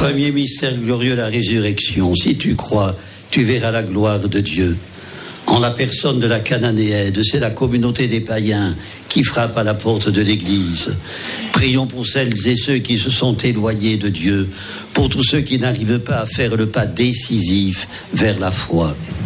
Premier mystère glorieux, la résurrection. Si tu crois, tu verras la gloire de Dieu. En la personne de la Cananéenne, c'est la communauté des païens qui frappe à la porte de l'Église. Prions pour celles et ceux qui se sont éloignés de Dieu, pour tous ceux qui n'arrivent pas à faire le pas décisif vers la foi.